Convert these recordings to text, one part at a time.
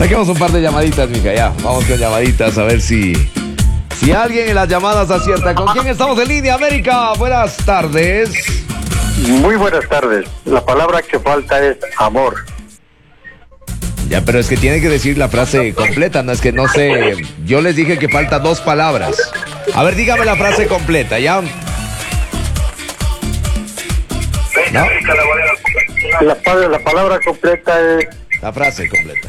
Saquemos un par de llamaditas, mija, ya. Vamos con llamaditas a ver si alguien en las llamadas acierta. ¿Con quién estamos en línea, América? Buenas tardes. Muy buenas tardes. La palabra que falta es amor. Ya, pero es que tiene que decir la frase completa, no es que no sé. Yo les dije que falta 2 palabras. A ver, dígame la frase completa, ¿ya? ¿No? La palabra completa es La frase completa.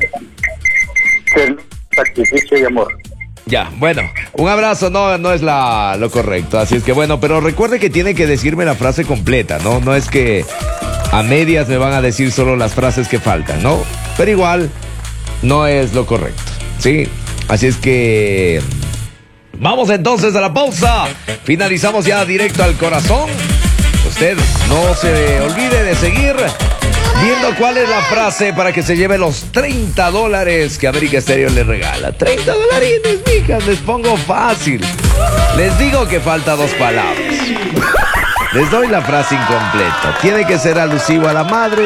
sacrificio y amor. Ya, bueno, un abrazo no es lo correcto, así es que bueno, pero recuerde que tiene que decirme la frase completa, ¿no? No es que a medias me van a decir solo las frases que faltan, ¿no? Pero igual no es lo correcto, ¿sí? Así es que vamos entonces a la pausa. Finalizamos ya directo al corazón. Usted no se olvide de seguir viendo cuál es la frase para que se lleve los $30 que América Estéreo le regala. $30, mijas, les pongo fácil. Les digo que falta 2 palabras. Les doy la frase incompleta. Tiene que ser alusivo a la madre.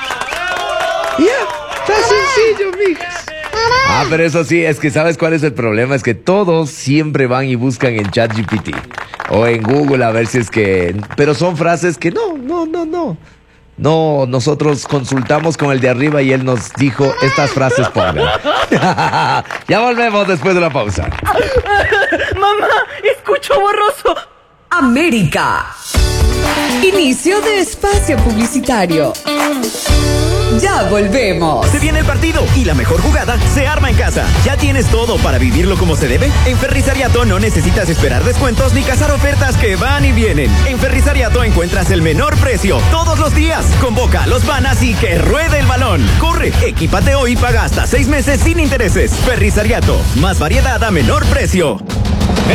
Ya, está sencillo, mijas. Ah, pero eso sí, es que ¿sabes cuál es el problema? Es que todos siempre van y buscan en ChatGPT o en Google a ver si es que... Pero son frases que no. No, nosotros consultamos con el de arriba y él nos dijo estas frases pongan. Ya volvemos después de la pausa. Mamá, escucho borroso. América. Inicio de espacio publicitario. Ya volvemos. Se viene el partido y la mejor jugada se arma en casa. ¿Ya tienes todo para vivirlo como se debe? En Ferrizariato no necesitas esperar descuentos ni cazar ofertas que van y vienen. En Ferrizariato encuentras el menor precio todos los días. Convoca a los panas y que ruede el balón. Corre, equípate hoy y paga hasta 6 meses sin intereses. Ferrizariato, más variedad a menor precio.